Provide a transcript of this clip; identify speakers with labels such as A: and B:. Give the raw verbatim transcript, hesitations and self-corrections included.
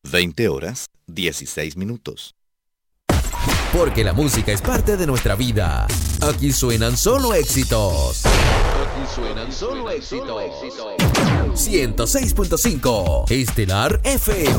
A: veinte horas, dieciséis minutos.
B: Porque la música es parte de nuestra vida. Aquí suenan solo éxitos. Aquí suenan solo éxitos. ciento seis punto cinco Estelar F M.